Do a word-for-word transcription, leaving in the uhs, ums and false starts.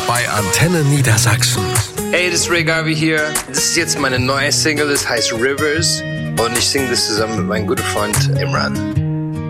bei Antenne Niedersachsen. Hey, das ist Ray Garvey hier. Das ist jetzt meine neue Single, das heißt Rivers. Und ich singe das zusammen mit meinem guten Freund Imran.